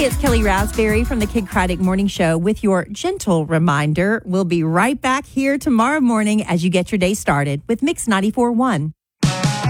Hey, it's Kelly Raspberry from the Kid Craddock Morning Show with your gentle reminder. We'll be right back here tomorrow morning as you get your day started with Mix 94.1.